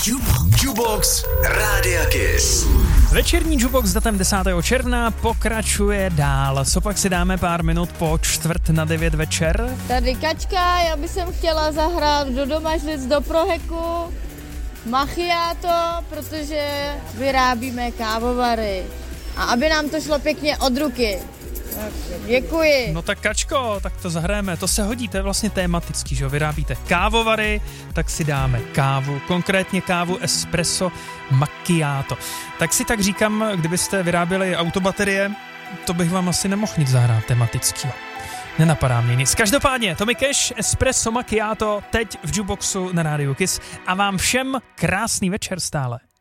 Jubox Rádia Kiss. Večerní Jubox s datem 10. června pokračuje dál. Co pak si dáme pár minut po 8:45 večer? Tady Kačka, já bych chtěla zahrát do Domažlic do Proheku macchiato, protože vyrábíme kávovary. A aby nám to šlo pěkně od ruky. Děkuji. No tak Kačko, tak to zahrajeme, to se hodí, to je vlastně tematický, že jo, vyrábíte kávovary, tak si dáme kávu, konkrétně kávu espresso macchiato. Tak si tak říkám, kdybyste vyráběli autobaterie, to bych vám asi nemohl nic zahrát tematického. Nenapadá mě nic. Každopádně, Tommy Cash, espresso macchiato, teď v Juboxu na Rádiu Kiss a vám všem krásný večer stále.